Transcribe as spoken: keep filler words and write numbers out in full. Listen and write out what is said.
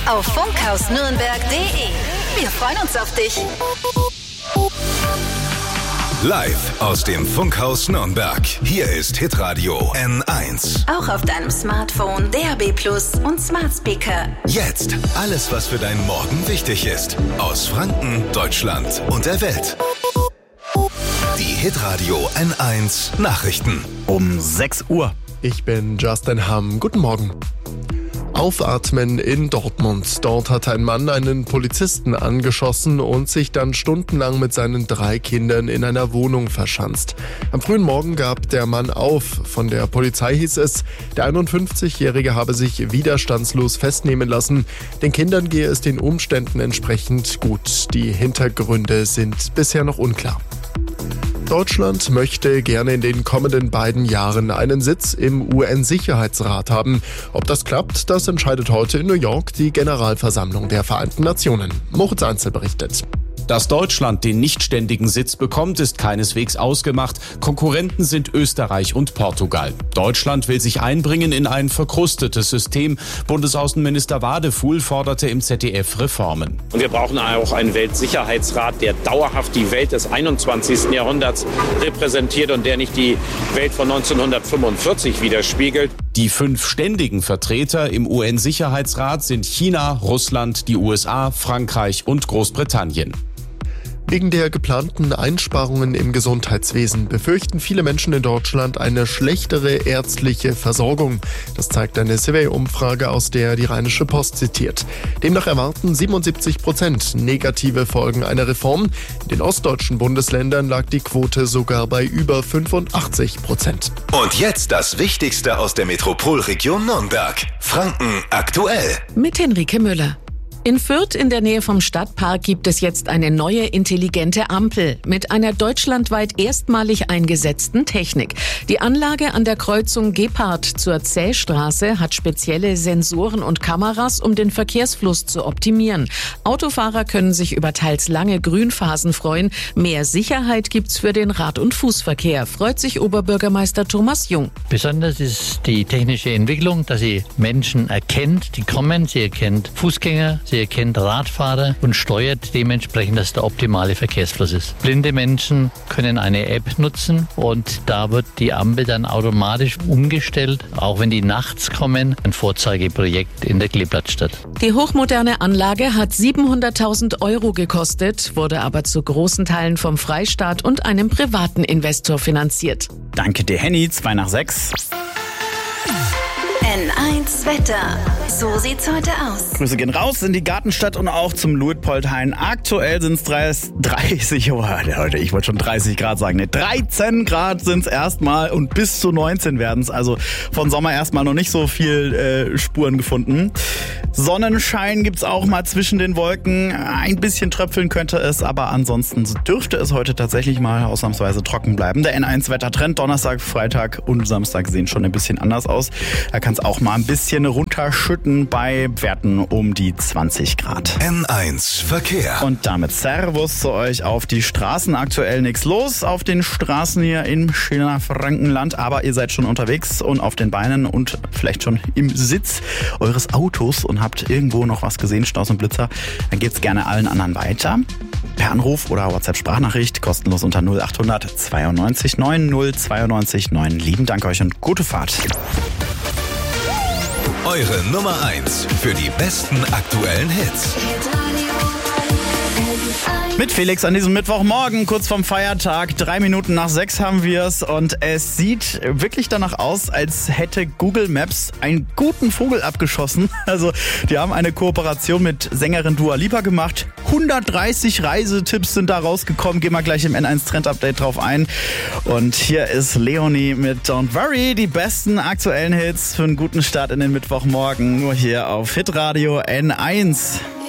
auf funkhaus nürnberg punkt de. Wir freuen uns auf dich. Live aus dem Funkhaus Nürnberg. Hier ist Hitradio N eins. Auch auf deinem Smartphone, D A B Plus und Smart Speaker. Jetzt alles, was für deinen Morgen wichtig ist. Aus Franken, Deutschland und der Welt. Die Hitradio N eins Nachrichten. Um sechs Uhr. Ich bin Justin Hamm. Guten Morgen. Aufatmen in Dortmund. Dort hat ein Mann einen Polizisten angeschossen und sich dann stundenlang mit seinen drei Kindern in einer Wohnung verschanzt. Am frühen Morgen gab der Mann auf. Von der Polizei hieß es, der einundfünfzigjährige habe sich widerstandslos festnehmen lassen. Den Kindern gehe es den Umständen entsprechend gut. Die Hintergründe sind bisher noch unklar. Deutschland möchte gerne in den kommenden beiden Jahren einen Sitz im U N-Sicherheitsrat haben. Ob das klappt, das entscheidet heute in New York die Generalversammlung der Vereinten Nationen. Moritz Einzel berichtet. Dass Deutschland den nichtständigen Sitz bekommt, ist keineswegs ausgemacht. Konkurrenten sind Österreich und Portugal. Deutschland will sich einbringen in ein verkrustetes System. Bundesaußenminister Wadefuhl forderte im Z D F Reformen. Und wir brauchen auch einen Weltsicherheitsrat, der dauerhaft die Welt des einundzwanzigsten Jahrhunderts repräsentiert und der nicht die Welt von neunzehnhundertfünfundvierzig widerspiegelt. Die fünf ständigen Vertreter im U N-Sicherheitsrat sind China, Russland, die U S A, Frankreich und Großbritannien. Wegen der geplanten Einsparungen im Gesundheitswesen befürchten viele Menschen in Deutschland eine schlechtere ärztliche Versorgung. Das zeigt eine Survey-Umfrage, aus der die Rheinische Post zitiert. Demnach erwarten siebenundsiebzig Prozent negative Folgen einer Reform. In den ostdeutschen Bundesländern lag die Quote sogar bei über fünfundachtzig Prozent. Und jetzt das Wichtigste aus der Metropolregion Nürnberg. Franken aktuell. Mit Henrike Müller. In Fürth in der Nähe vom Stadtpark gibt es jetzt eine neue intelligente Ampel mit einer deutschlandweit erstmalig eingesetzten Technik. Die Anlage an der Kreuzung Gebhardt zur Zähstraße hat spezielle Sensoren und Kameras, um den Verkehrsfluss zu optimieren. Autofahrer können sich über teils lange Grünphasen freuen. Mehr Sicherheit gibt's für den Rad- und Fußverkehr, freut sich Oberbürgermeister Thomas Jung. Besonders ist die technische Entwicklung, dass sie Menschen erkennt, die kommen, sie erkennt Fußgänger, sie erkennt Radfahrer und steuert dementsprechend, dass der optimale Verkehrsfluss ist. Blinde Menschen können eine App nutzen und da wird die Ampel dann automatisch umgestellt, auch wenn die nachts kommen. Ein Vorzeigeprojekt in der Kleeblattstadt. Die hochmoderne Anlage hat siebenhunderttausend Euro gekostet, wurde aber zu großen Teilen vom Freistaat und einem privaten Investor finanziert. Danke dir, Henny. Zwei nach sechs. N eins Wetter. So sieht's heute aus. Grüße gehen raus in die Gartenstadt und auch zum Luitpoldhain. Aktuell sind es dreißig, oh, heute, ich wollte schon dreißig Grad sagen, ne, dreizehn Grad sind es erstmal und bis zu neunzehn werden es. Also von Sommer erstmal noch nicht so viel äh, Spuren gefunden. Sonnenschein gibt's auch mal zwischen den Wolken. Ein bisschen tröpfeln könnte es, aber ansonsten dürfte es heute tatsächlich mal ausnahmsweise trocken bleiben. Der N eins Wettertrend Donnerstag, Freitag und Samstag sehen schon ein bisschen anders aus. Da kann es auch mal ein bisschen runterschütten bei Werten um die zwanzig Grad. N eins Verkehr. Und damit Servus zu euch auf die Straßen. Aktuell nichts los auf den Straßen hier im Schöner Frankenland, aber ihr seid schon unterwegs und auf den Beinen und vielleicht schon im Sitz eures Autos und habt irgendwo noch was gesehen, Staus und Blitzer, dann geht's gerne allen anderen weiter. Per Anruf oder WhatsApp-Sprachnachricht, kostenlos unter null achthundert zweiundneunzig neun null zweiundneunzig neun. Lieben Dank euch und gute Fahrt. Eure Nummer eins für die besten aktuellen Hits. Mit Felix an diesem Mittwochmorgen, kurz vorm Feiertag, drei Minuten nach sechs haben wir es und es sieht wirklich danach aus, als hätte Google Maps einen guten Vogel abgeschossen. Also die haben eine Kooperation mit Sängerin Dua Lipa gemacht. hundertdreißig Reisetipps sind da rausgekommen, gehen wir gleich im N eins Trend Update drauf ein. Und hier ist Leonie mit Don't Worry, die besten aktuellen Hits für einen guten Start in den Mittwochmorgen, nur hier auf Hitradio N eins.